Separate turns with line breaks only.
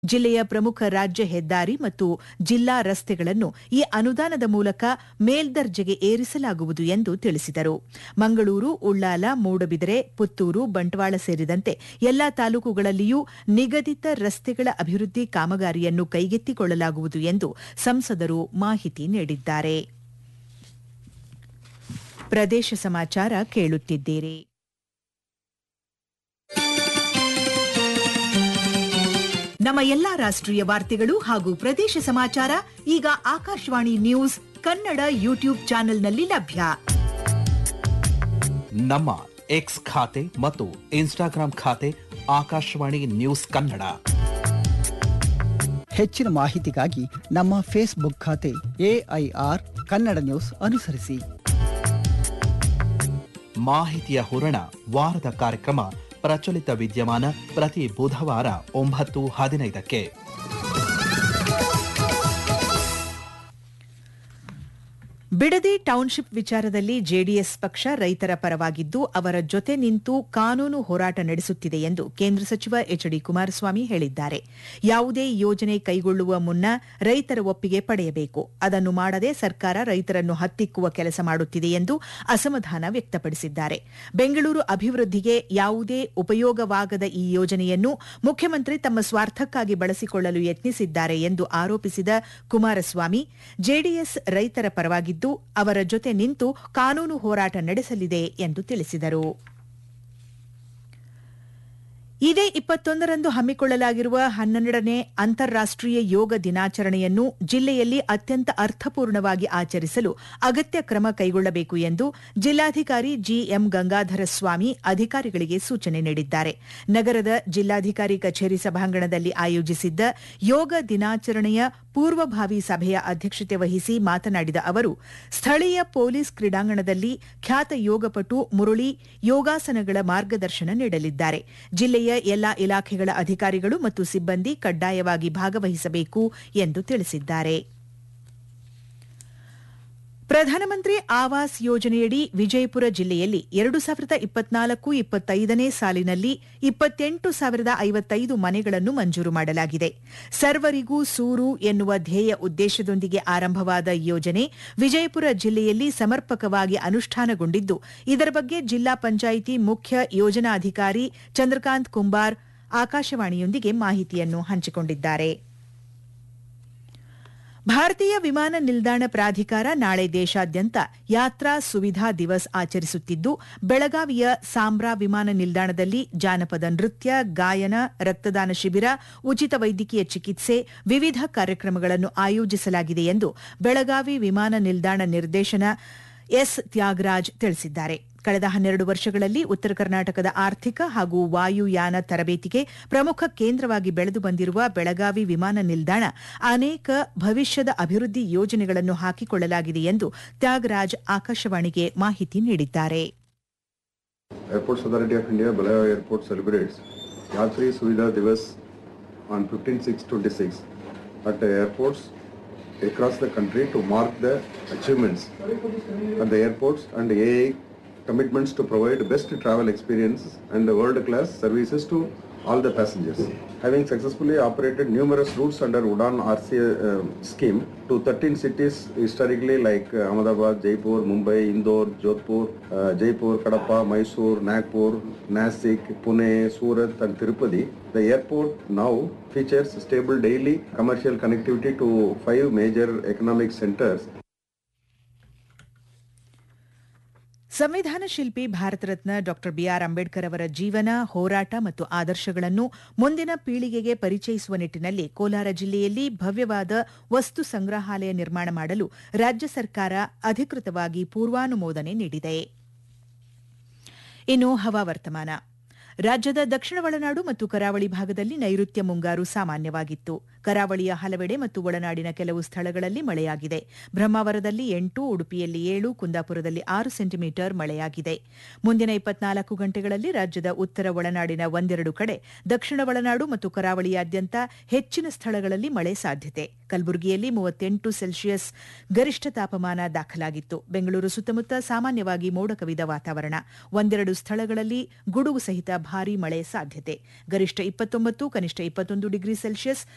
ಜಿಲ್ಲೆಯ ಪ್ರಮುಖ ರಾಜ್ಯ ಹೆದ್ದಾರಿ ಮತ್ತು ಜಿಲ್ಲಾ ರಸ್ತೆಗಳನ್ನು ಈ ಅನುದಾನದ ಮೂಲಕ ಮೇಲ್ದರ್ಜೆಗೆ ಏರಿಸಲಾಗುವುದು ಎಂದು ತಿಳಿಸಿದರು. ಮಂಗಳೂರು, ಉಳ್ಳಾಲ, ಮೂಡಬಿದರೆ, ಪುತ್ತೂರು, ಬಂಟ್ವಾಳ ಸೇರಿದಂತೆ ಎಲ್ಲಾ ತಾಲೂಕುಗಳಲ್ಲಿಯೂ ನಿಗದಿತ ರಸ್ತೆಗಳ ಅಭಿವೃದ್ಧಿ ಕಾಮಗಾರಿಯನ್ನು ಕೈಗೆತ್ತಿಕೊಳ್ಳಲಾಗುವುದು ಎಂದು ಸಂಸದರು ಮಾಹಿತಿ ನೀಡಿದ್ದಾರೆ. ಪ್ರದೇಶ ಸಮಾಚಾರ ಕೇಳುತ್ತಿದ್ದೀರಿ. ನಮ್ಮ ಎಲ್ಲಾ ರಾಷ್ಟ್ರೀಯ ವಾರ್ತೆಗಳು ಹಾಗೂ ಪ್ರದೇಶ ಸಮಾಚಾರ ಈಗ ಆಕಾಶವಾಣಿ ನ್ಯೂಸ್ ಕನ್ನಡ ಯೂಟ್ಯೂಬ್ ಚಾನೆಲ್ನಲ್ಲಿ ಲಭ್ಯ.
ನಮ್ಮ ಎಕ್ಸ್ ಖಾತೆ ಮತ್ತು ಇನ್ಸ್ಟಾಗ್ರಾಂ ಖಾತೆ ಆಕಾಶವಾಣಿ ನ್ಯೂಸ್ ಕನ್ನಡ.
ಹೆಚ್ಚಿನ ಮಾಹಿತಿಗಾಗಿ ನಮ್ಮ ಫೇಸ್ಬುಕ್ ಖಾತೆ AIR ಕನ್ನಡ ನ್ಯೂಸ್ ಅನುಸರಿಸಿ.
ಮಾಹಿತಿಯ ಹೂರಣ ವಾರದ ಕಾರ್ಯಕ್ರಮ ಪ್ರಚಲಿತ ವಿದ್ಯಮಾನ ಪ್ರತಿ ಬುಧವಾರ 9:15ಕ್ಕೆ.
ಬಿಡದಿ ಟೌನ್ಶಿಪ್ ವಿಚಾರದಲ್ಲಿ ಜೆಡಿಎಸ್ ಪಕ್ಷ ರೈತರ ಪರವಾಗಿದ್ದು ಅವರ ಜೊತೆ ನಿಂತು ಕಾನೂನು ಹೋರಾಟ ನಡೆಸುತ್ತಿದೆ ಎಂದು ಕೇಂದ್ರ ಸಚಿವ ಎಚ್.ಡಿ. ಕುಮಾರಸ್ವಾಮಿ ಹೇಳಿದ್ದಾರೆ. ಯಾವುದೇ ಯೋಜನೆ ಕೈಗೊಳ್ಳುವ ಮುನ್ನ ರೈತರ ಒಪ್ಪಿಗೆ ಪಡೆಯಬೇಕು. ಅದನ್ನು ಮಾಡದೆ ಸರ್ಕಾರ ರೈತರನ್ನು ಹತ್ತಿಕ್ಕುವ ಕೆಲಸ ಮಾಡುತ್ತಿದೆ ಎಂದು ಅಸಮಾಧಾನ ವ್ಯಕ್ತಪಡಿಸಿದ್ದಾರೆ. ಬೆಂಗಳೂರು ಅಭಿವೃದ್ಧಿಗೆ ಯಾವುದೇ ಉಪಯೋಗವಾಗದ ಈ ಯೋಜನೆಯನ್ನು ಮುಖ್ಯಮಂತ್ರಿ ತಮ್ಮ ಸ್ವಾರ್ಥಕ್ಕಾಗಿ ಬಳಸಿಕೊಳ್ಳಲು ಯತ್ನಿಸಿದ್ದಾರೆ ಎಂದು ಆರೋಪಿಸಿದ ಕುಮಾರಸ್ವಾಮಿ, ಜೆಡಿಎಸ್ ರೈತರ ಪರವಾಗಿದ್ದು ಅವರ ಜೊತೆ ನಿಂತು ಕಾನೂನು ಹೋರಾಟ ನಡೆಸಲಿದೆ ಎಂದು ತಿಳಿಸಿದರು. ಇದೇ 21ರಂದು ಹಮ್ಮಿಕೊಳ್ಳಲಾಗಿರುವ 12ನೇ ಅಂತಾರಾಷ್ಟೀಯ ಯೋಗ ದಿನಾಚರಣೆಯನ್ನು ಜಿಲ್ಲೆಯಲ್ಲಿ ಅತ್ಯಂತ ಅರ್ಥಪೂರ್ಣವಾಗಿ ಆಚರಿಸಲು ಅಗತ್ಯ ಕ್ರಮ ಕೈಗೊಳ್ಳಬೇಕು ಎಂದು ಜಿಲ್ಲಾಧಿಕಾರಿ ಜಿಎಂ ಗಂಗಾಧರ ಸ್ವಾಮಿ ಅಧಿಕಾರಿಗಳಿಗೆ ಸೂಚನೆ ನೀಡಿದ್ದಾರೆ. ನಗರದ ಜಿಲ್ಲಾಧಿಕಾರಿ ಕಚೇರಿ ಸಭಾಂಗಣದಲ್ಲಿ ಆಯೋಜಿಸಿದ್ದ ಯೋಗ ದಿನಾಚರಣೆಯ ಪೂರ್ವಭಾವಿ ಸಭೆಯ ಅಧ್ಯಕ್ಷತೆ ವಹಿಸಿ ಮಾತನಾಡಿದ ಅವರು, ಸ್ಥಳೀಯ ಪೊಲೀಸ್ ಕ್ರೀಡಾಂಗಣದಲ್ಲಿ ಖ್ಯಾತ ಯೋಗಪಟು ಮುರಳಿ ಯೋಗಾಸನಗಳ ಮಾರ್ಗದರ್ಶನ ನೀಡಲಿದ್ದಾರೆ. ಜಿಲ್ಲೆಯ ಎಲ್ಲಾ ಇಲಾಖೆಗಳ ಅಧಿಕಾರಿಗಳು ಮತ್ತು ಸಿಬ್ಬಂದಿ ಕಡ್ಡಾಯವಾಗಿ ಭಾಗವಹಿಸಬೇಕು ಎಂದು ತಿಳಿಸಿದ್ದಾರೆ. ಪ್ರಧಾನಮಂತ್ರಿ ಆವಾಸ್ ಯೋಜನೆಯಡಿ ವಿಜಯಪುರ ಜಿಲ್ಲೆಯಲ್ಲಿ 2024-25ನೇ ಸಾಲಿನಲ್ಲಿ 28,055 ಮನೆಗಳನ್ನು ಮಂಜೂರು ಮಾಡಲಾಗಿದೆ. ಸರ್ವರಿಗೂ ಸೂರು ಎನ್ನುವ ಧ್ಯೇಯ ಉದ್ದೇಶದೊಂದಿಗೆ ಆರಂಭವಾದ ಯೋಜನೆ ವಿಜಯಪುರ ಜಿಲ್ಲೆಯಲ್ಲಿ ಸಮರ್ಪಕವಾಗಿ ಅನುಷ್ಠಾನಗೊಂಡಿದ್ದು, ಇದರ ಬಗ್ಗೆ ಜಿಲ್ಲಾ ಪಂಚಾಯಿತಿ ಮುಖ್ಯ ಯೋಜನಾಧಿಕಾರಿ ಚಂದ್ರಕಾಂತ್ ಕುಂಬಾರ್ ಆಕಾಶವಾಣಿಯೊಂದಿಗೆ ಮಾಹಿತಿಯನ್ನು ಹಂಚಿಕೊಂಡಿದ್ದಾರೆ. ಭಾರತೀಯ ವಿಮಾನ ನಿಲ್ದಾಣ ಪ್ರಾಧಿಕಾರ ನಾಳೆ ದೇಶಾದ್ಯಂತ ಯಾತ್ರಾ ಸುವಿಧಾ ದಿವಸ್ ಆಚರಿಸುತ್ತಿದ್ದು, ಬೆಳಗಾವಿಯ ಸಾಂಬ್ರಾ ವಿಮಾನ ನಿಲ್ದಾಣದಲ್ಲಿ ಜಾನಪದ ನೃತ್ಯ, ಗಾಯನ, ರಕ್ತದಾನ ಶಿಬಿರ, ಉಚಿತ ವೈದ್ಯಕೀಯ ಚಿಕಿತ್ಸೆ, ವಿವಿಧ ಕಾರ್ಯಕ್ರಮಗಳನ್ನು ಆಯೋಜಿಸಲಾಗಿದೆ ಎಂದು ಬೆಳಗಾವಿ ವಿಮಾನ ನಿಲ್ದಾಣ ನಿರ್ದೇಶನ ಎಸ್. ತ್ಯಾಗರಾಜ್ ತಿಳಿಸಿದ್ದಾರೆ. ಕಳೆದ 12 ವರ್ಷಗಳಲ್ಲಿ ಉತ್ತರ ಕರ್ನಾಟಕದ ಆರ್ಥಿಕ ಹಾಗೂ ವಾಯುಯಾನ ತರಬೇತಿಗೆ ಪ್ರಮುಖ ಕೇಂದ್ರವಾಗಿ ಬೆಳೆದು ಬಂದಿರುವ ಬೆಳಗಾವಿ ವಿಮಾನ ನಿಲ್ದಾಣ ಅನೇಕ ಭವಿಷ್ಯದ ಅಭಿವೃದ್ಧಿ ಯೋಜನೆಗಳನ್ನು ಹಾಕಿಕೊಳ್ಳಲಾಗಿದೆ ಎಂದು ತ್ಯಾಗರಾಜ್ ಆಕಾಶವಾಣಿಗೆ ಮಾಹಿತಿ ನೀಡಿದ್ದಾರೆ.
Airports Authority of India, Belagavi Airport celebrates Yatri Suvidha Divas on 15/6/26 at airports across the country to mark the achievements at the airports and AA commitments to provide best travel experience and world-class services to all the passengers. Having successfully operated numerous routes under Udan RCA scheme to 13 cities historically like Ahmedabad, Jaipur, Mumbai, Indore, Jodhpur, Jaipur, Kadapa, Mysore, Nagpur, Nasik, Pune, Surat and Tirupati, the airport now features stable daily commercial connectivity to 5 major economic centers.
ಸಂವಿಧಾನ ಶಿಲ್ಪಿ ಭಾರತ ರತ್ನ ಡಾ B R Ambedkar ಅವರ ಜೀವನ, ಹೋರಾಟ ಮತ್ತು ಆದರ್ಶಗಳನ್ನು ಮುಂದಿನ ಪೀಳಿಗೆಗೆ ಪರಿಚಯಿಸುವ ನಿಟ್ಟಿನಲ್ಲಿ ಕೋಲಾರ ಜಿಲ್ಲೆಯಲ್ಲಿ ಭವ್ಯವಾದ ವಸ್ತು ಸಂಗ್ರಹಾಲಯ ನಿರ್ಮಾಣ ಮಾಡಲು ರಾಜ್ಯ ಸರ್ಕಾರ ಅಧಿಕೃತವಾಗಿ ಪೂರ್ವಾನುಮೋದನೆ ನೀಡಿದೆ. ಇನ್ನು ಹವಾವರ್ತಮಾನ. ರಾಜ್ಯದ ದಕ್ಷಿಣ ಒಳನಾಡು ಮತ್ತು ಕರಾವಳಿ ಭಾಗದಲ್ಲಿ ನೈಋತ್ಯ ಮುಂಗಾರು ಸಾಮಾನ್ಯವಾಗಿತ್ತು. ಕರಾವಳಿಯ ಹಲವೆಡೆ ಮತ್ತು ಒಳನಾಡಿನ ಕೆಲವು ಸ್ಥಳಗಳಲ್ಲಿ ಮಳೆಯಾಗಿದೆ. ಬ್ರಹ್ಮಾವರದಲ್ಲಿ 8, ಉಡುಪಿಯಲ್ಲಿ 7, ಕುಂದಾಪುರದಲ್ಲಿ 6 ಸೆಂಟಿಮೀಟರ್ ಮಳೆಯಾಗಿದೆ. ಮುಂದಿನ 24 ಗಂಟೆಗಳಲ್ಲಿ ರಾಜ್ಯದ ಉತ್ತರ ಒಳನಾಡಿನ ಒಂದೆರಡು ಕಡೆ, ದಕ್ಷಿಣ ಒಳನಾಡು ಮತ್ತು ಕರಾವಳಿಯಾದ್ಯಂತ ಹೆಚ್ಚಿನ ಸ್ಥಳಗಳಲ್ಲಿ ಮಳೆ ಸಾಧ್ಯತೆ. ಕಲಬುರಗಿಯಲ್ಲಿ 38 ಸೆಲ್ಸಿಯಸ್ ಗರಿಷ್ಠ ತಾಪಮಾನ ದಾಖಲಾಗಿತ್ತು. ಬೆಂಗಳೂರು ಸುತ್ತಮುತ್ತ ಸಾಮಾನ್ಯವಾಗಿ ಮೋಡ ಕವಿದ ವಾತಾವರಣ. ಒಂದೆರಡು ಸ್ಥಳಗಳಲ್ಲಿ ಗುಡುಗು ಸಹಿತ ಭಾರೀ ಮಳೆ ಸಾಧ್ಯತೆ. ಗರಿಷ್ಠ 29, ಕನಿಷ್ಠ 21 ಡಿಗ್ರಿ ಸೆಲ್ಸಿಯಸ್